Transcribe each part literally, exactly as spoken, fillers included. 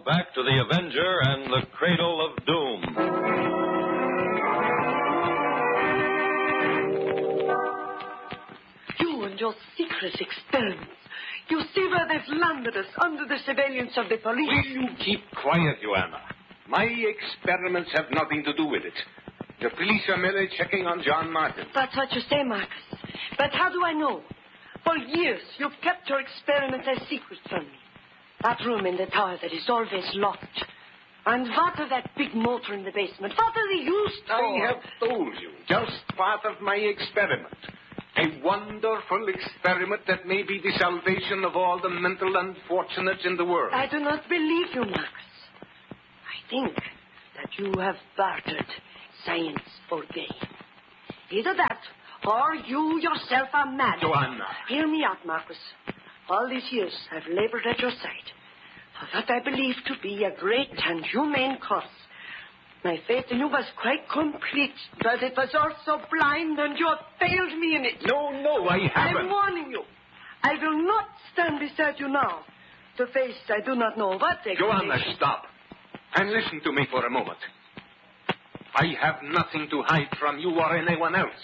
now back to the Avenger and the Cradle of Doom. You and your secret experiments. You see where they've landed us, under the surveillance of the police. Will you keep quiet, Joanna? My experiments have nothing to do with it. The police are merely checking on John Martin. That's what you say, Marcus. But how do I know? For years, you've kept your experiments as secret from me. That room in the tower that is always locked. And what of that big motor in the basement? What are they used for? I have told you, just part of my experiment. A wonderful experiment that may be the salvation of all the mental unfortunates in the world. I do not believe you, Marcus. I think that you have bartered science for gain. Either that, or you yourself are mad. Joanna. Hear me out, Marcus. All these years I've labored at your side for what I believe to be a great and humane cause. My faith in you was quite complete, but it was also blind, and you have failed me in it. No, no, I haven't. I'm warning you. I will not stand beside you now to face I do not know what explanation. Joanna, stop. And listen to me for a moment. I have nothing to hide from you or anyone else.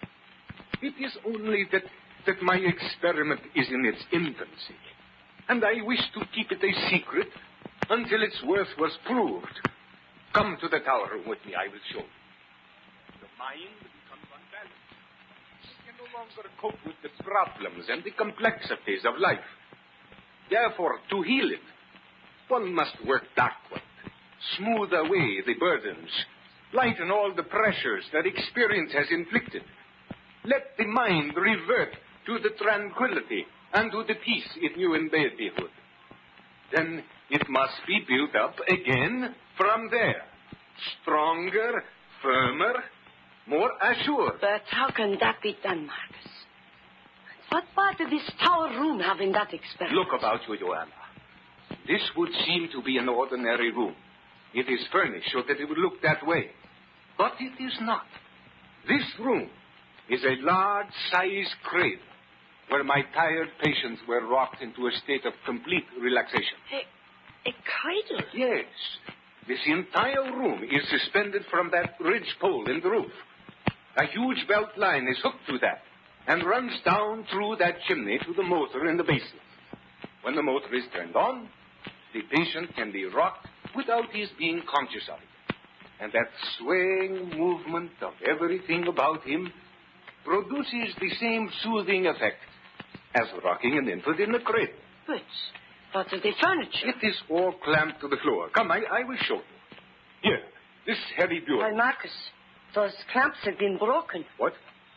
It is only that, that my experiment is in its infancy, and I wish to keep it a secret until its worth was proved. Come to the tower room with me. I will show you. The mind becomes unbalanced. It can no longer cope with the problems and the complexities of life. Therefore, to heal it, one must work backward, smooth away the burdens, lighten all the pressures that experience has inflicted. Let the mind revert to the tranquility and to the peace it knew in babyhood. Then it must be built up again from there. Stronger, firmer, more assured. But how can that be done, Marcus? What part did this tower room have in that experiment? Look about you, Joanna. This would seem to be an ordinary room. It is furnished so that it would look that way. But it is not. This room is a large-sized cradle where my tired patients were rocked into a state of complete relaxation. A, a cradle? Yes. This entire room is suspended from that ridge pole in the roof. A huge belt line is hooked to that and runs down through that chimney to the motor in the basement. When the motor is turned on, the patient can be rocked without his being conscious of it. And that swaying movement of everything about him produces the same soothing effect as rocking an infant in a cradle. But what of the furniture? It is all clamped to the floor. Come, I, I will show you. Here, this heavy bureau. Why, Marcus, those clamps have been broken. What?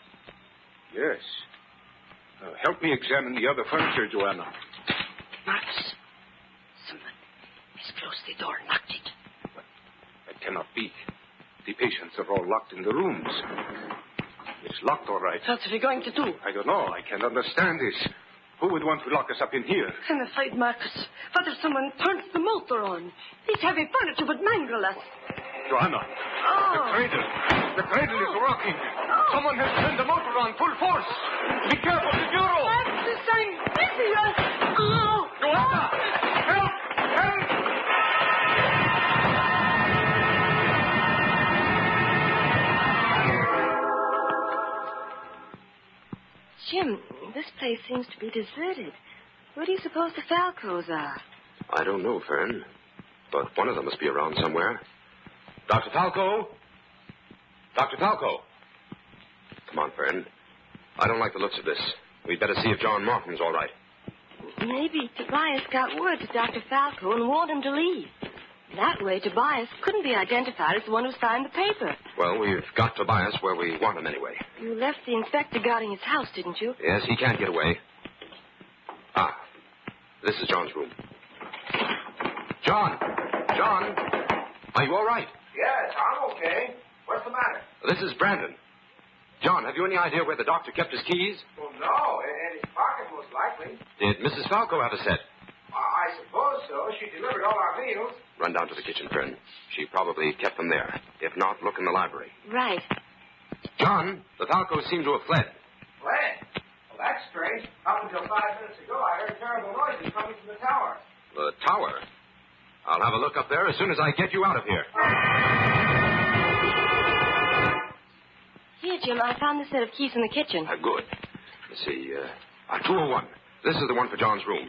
Yes. Uh, help me examine the other furniture, Joanna. Marcus, someone has closed the door and locked it. But that cannot be. The patients are all locked in the rooms. It's locked, all right. What are we going to do? I don't know. I can't understand this. Who would want to lock us up in here? I'm afraid, Marcus. What if someone turns the motor on? This heavy furniture would mangle us. Joanna. Oh. The cradle. The cradle is rocking. Oh. Someone has turned the motor on full force. Be careful, the bureau. That's the sign. Busy us. Oh. Joanna! Help! Help! Jim, this place seems to be deserted. Where do you suppose the Falcos are? I don't know, Fern. But one of them must be around somewhere. Doctor Falco? Doctor Falco? Come on, Fern. I don't like the looks of this. We'd better see if John Martin's all right. Maybe Tobias got word to Doctor Falco and warned him to leave. That way, Tobias couldn't be identified as the one who signed the paper. Well, we've got Tobias where we want him anyway. You left the inspector guarding his house, didn't you? Yes, he can't get away. Ah, this is John's room. John! John! Are you all right? Yes, I'm okay. What's the matter? This is Brandon. John, have you any idea where the doctor kept his keys? Well, no. In his pocket, most likely. Did Missus Falco have a set? Uh, I suppose so. She delivered all our meals. Run down to the kitchen, Fern. She probably kept them there. If not, look in the library. Right. John, the Falcos seem to have fled. Fled? Well, that's strange. Up until five minutes ago, I heard terrible noises coming from the tower. The tower? I'll have a look up there as soon as I get you out of here. Here, Jim, I found the set of keys in the kitchen. Uh, good. Let's see. Uh, uh, two oh one. This is the one for John's room.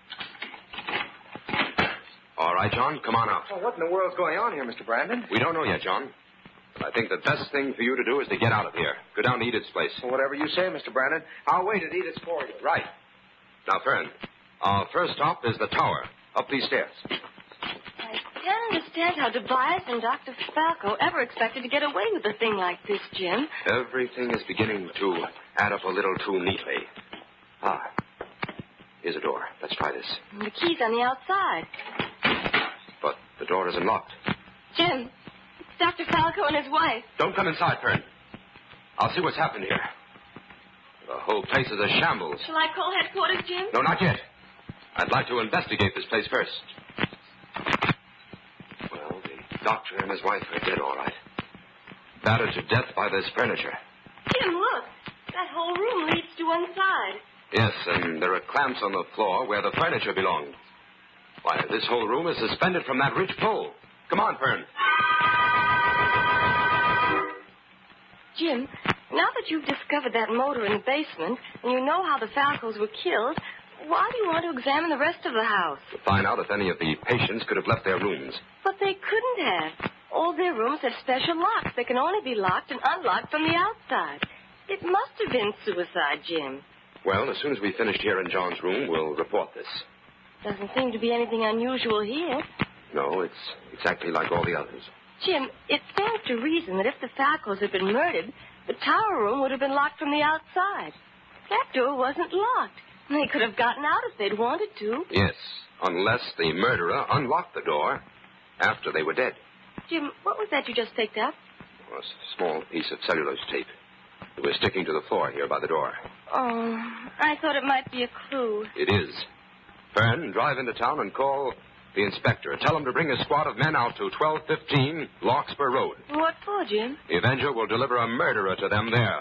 All right, John, come on out. Well, what in the world's going on here, Mister Brandon? We don't know yet, John. But I think the best thing for you to do is to get out of here. Go down to Edith's place. Well, whatever you say, Mister Brandon. I'll wait at Edith's for you. Right. Now, Fern, our first stop is the tower, up these stairs. I can't understand how Tobias and Doctor Falco ever expected to get away with a thing like this, Jim. Everything is beginning to add up a little too neatly. Ah, here's a door. Let's try this. And the key's on the outside. But the door isn't locked. Jim, it's Doctor Falco and his wife. Don't come inside, Fern. I'll see what's happened here. The whole place is a shambles. Shall I call headquarters, Jim? No, not yet. I'd like to investigate this place first. Well, the doctor and his wife are dead, all right. Battered to death by this furniture. Jim, look. That whole room leads to one side. Yes, and there are clamps on the floor where the furniture belonged. Why, this whole room is suspended from that ridge pole. Come on, Fern. Jim, now that you've discovered that motor in the basement, and you know how the Falcos were killed, why do you want to examine the rest of the house? To find out if any of the patients could have left their rooms. But they couldn't have. All their rooms have special locks. They can only be locked and unlocked from the outside. It must have been suicide, Jim. Well, as soon as we finished here in John's room, we'll report this. Doesn't seem to be anything unusual here. No, it's exactly like all the others. Jim, it stands to reason that if the Falcos had been murdered, the tower room would have been locked from the outside. That door wasn't locked. They could have gotten out if they'd wanted to. Yes, unless the murderer unlocked the door after they were dead. Jim, what was that you just picked up? Well, a small piece of cellulose tape. It was sticking to the floor here by the door. Oh, I thought it might be a clue. It is. Fern, drive into town and call the inspector. Tell him to bring a squad of men out to twelve fifteen Larkspur Road. What for, Jim? The Avenger will deliver a murderer to them there.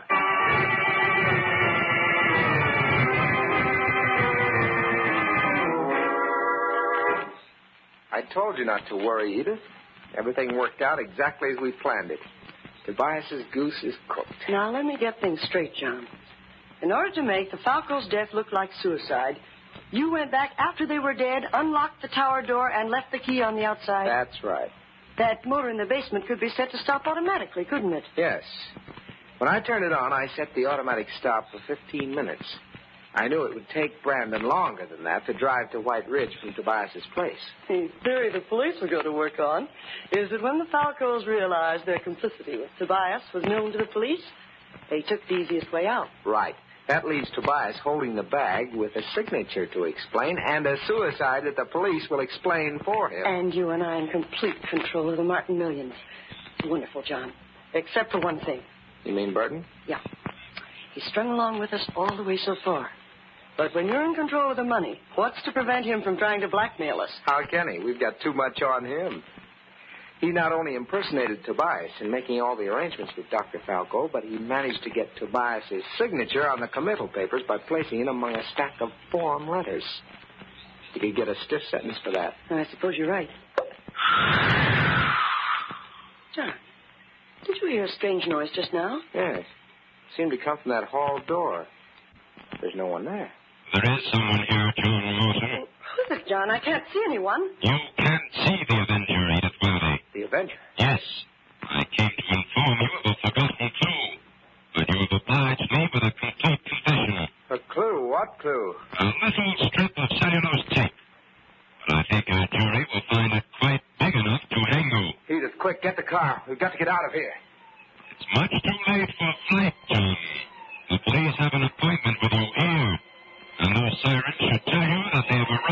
I told you not to worry, Edith. Everything worked out exactly as we planned it. Tobias's goose is cooked. Now, let me get things straight, John. In order to make the Falco's death look like suicide, you went back after they were dead, unlocked the tower door, and left the key on the outside. That's right. That motor in the basement could be set to stop automatically, couldn't it? Yes. When I turned it on, I set the automatic stop for fifteen minutes. I knew it would take Brandon longer than that to drive to White Ridge from Tobias's place. The theory the police were going to work on is that when the Falcos realized their complicity with Tobias was known to the police, they took the easiest way out. Right. That leaves Tobias holding the bag with a signature to explain and a suicide that the police will explain for him. And you and I in complete control of the Martin millions. Wonderful, John. Except for one thing. You mean Burton? Yeah. He's strung along with us all the way so far. But when you're in control of the money, what's to prevent him from trying to blackmail us? How can he? We've got too much on him. He not only impersonated Tobias in making all the arrangements with Doctor Falco, but he managed to get Tobias's signature on the committal papers by placing it among a stack of form letters. He could get a stiff sentence for that. I suppose you're right. John, did you hear a strange noise just now? Yes. It seemed to come from that hall door. There's no one there. There is someone here, John Morton. Who's it, John? I can't see anyone. You can't see the Avenger, Edith Wilde. The Avenger? Yes. I came to inform you of a forgotten clue. But you have obliged me with a complete confession. A clue? What clue? A little strip of cellulose tape. But I think our jury will find it quite big enough to hang you. Edith, quick, get the car. We've got to get out of here. It's much too late for flight, John. The police have an appointment with you here. And those sirens should tell you that they have arrived.